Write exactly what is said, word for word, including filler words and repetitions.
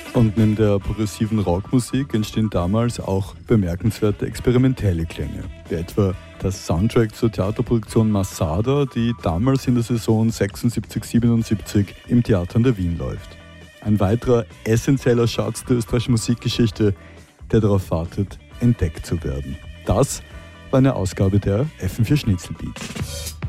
Und neben der progressiven Rockmusik entstehen damals auch bemerkenswerte experimentelle Klänge, wie etwa das Soundtrack zur Theaterproduktion Masada, die damals in der Saison sechsundsiebzig siebenundsiebzig im Theater an der Wien läuft. Ein weiterer essentieller Schatz der österreichischen Musikgeschichte, der darauf wartet, entdeckt zu werden. Das war eine Ausgabe der F M vier Schnitzelbeat.